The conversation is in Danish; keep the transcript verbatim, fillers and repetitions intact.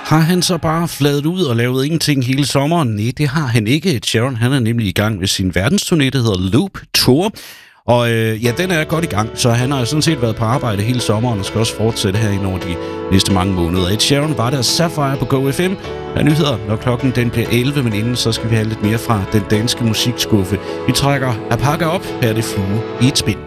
Har han så bare fladet ud og lavet ingenting hele sommeren? Nej, det har han ikke. Sharon, han er nemlig i gang med sin verdensturné, der hedder Loop Tour. Og øh, ja, den er godt i gang, så han har sådan set været på arbejde hele sommeren og skal også fortsætte her ind over de næste mange måneder. Ed Sheeran var der Sapphire på Go F M. Der er nyheder, når klokken den bliver elleve, men inden så skal vi have lidt mere fra den danske musikskuffe. Vi trækker at pakke op, her er det Flue i et spind.